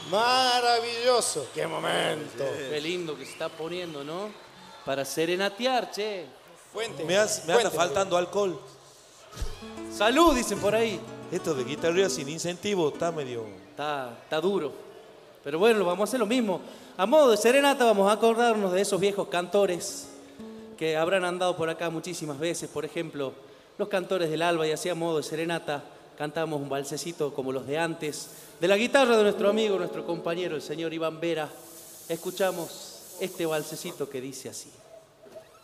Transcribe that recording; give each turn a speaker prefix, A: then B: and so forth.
A: Maravilloso, qué momento.
B: Qué lindo que se está poniendo, ¿no? Para serenatear, che.
C: Me anda faltando alcohol.
B: Salud, dicen por ahí.
C: Esto de guitarra sin incentivo está medio...
B: Está duro. Pero bueno, lo vamos a hacer lo mismo. A modo de serenata vamos a acordarnos de esos viejos cantores que habrán andado por acá muchísimas veces. Por ejemplo, los cantores del Alba, y así a modo de serenata cantamos un valsecito como los de antes. De la guitarra de nuestro amigo, nuestro compañero, el señor Iván Vera, escuchamos este valsecito que dice así.